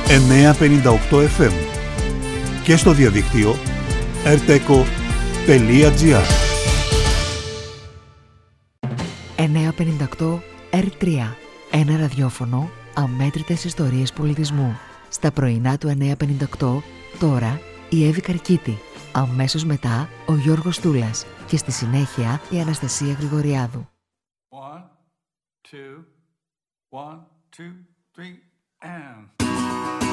958 FM και στο διαδίκτυο rteco.gr. 958 R3. Ένα ραδιόφωνο, αμέτρητες ιστορίες πολιτισμού. Στα πρωινά του 958, τώρα η Εύη Καρκίτη. Αμέσως μετά ο Γιώργος Τούλας και στη συνέχεια η Αναστασία Γρηγοριάδου. 1, 2, 1, 2, 3, and...